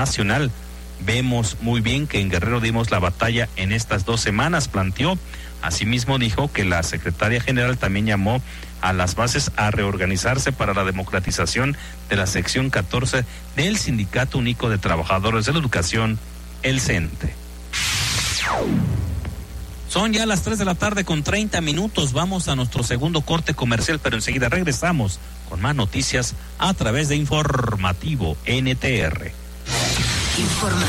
nacional. Vemos muy bien que en Guerrero dimos la batalla en estas 2 semanas, planteó. Asimismo dijo que la secretaria general también llamó a las bases a reorganizarse para la democratización de la sección 14 del Sindicato Único de Trabajadores de la Educación, el CENTE. Son ya las 3:30 p.m. Vamos a nuestro segundo corte comercial, pero enseguida regresamos con más noticias a través de Informativo NTR. Informativo